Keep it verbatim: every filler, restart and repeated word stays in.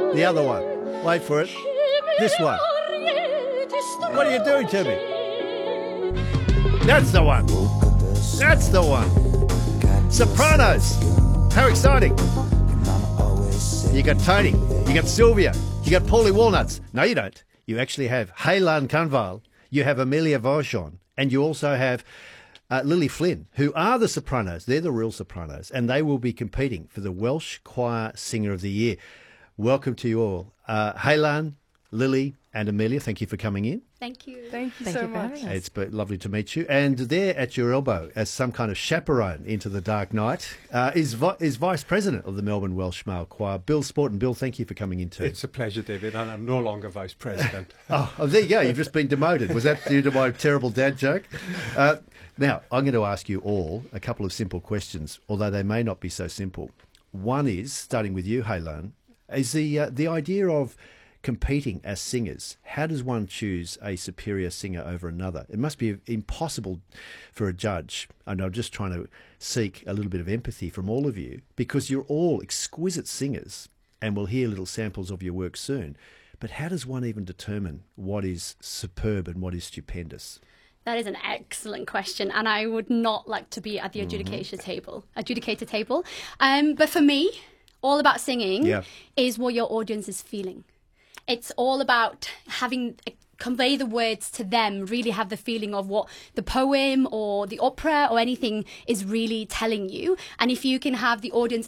The other one. Wait for it. This one. What are you doing to me? That's the one. That's the one. Sopranos. How exciting. You got Tony. You got Sylvia. You got Paulie Walnuts. No, you don't. You actually have Haylan Kanval. You have Amelia Vauchon. And you also have uh, Lily Flynn, who are the Sopranos. They're the real Sopranos. And they will be competing for the Welsh Choir Singer of the Year. Welcome to you all. Uh, Haylan, Lily and Amelia, thank you for coming in. Thank you. Thank you Thank so you much. It's been lovely to meet you. And there at your elbow, as some kind of chaperone into the dark night, uh, is vi- is Vice President of the Melbourne Welsh Male Choir, Bill Sporton. Bill, thank you for coming in too. It's a pleasure, David, and I'm no longer Vice President. oh, oh, there you go. You've just been demoted. Was that due to my terrible dad joke? Uh, now, I'm going to ask you all a couple of simple questions, although they may not be so simple. One is, starting with you, Haylan, is the uh, the idea of competing as singers. How does one choose a superior singer over another? It must be impossible for a judge. And I'm just trying to seek a little bit of empathy from all of you, because you're all exquisite singers and we'll hear little samples of your work soon. But how does one even determine what is superb and what is stupendous? That is an excellent question, and I would not like to be at the adjudicator mm-hmm. table. Adjudicator table. Um, but for me, all about singing yeah. is what your audience is feeling. It's all about having convey the words to them, really have the feeling of what the poem or the opera or anything is really telling you. And if you can have the audience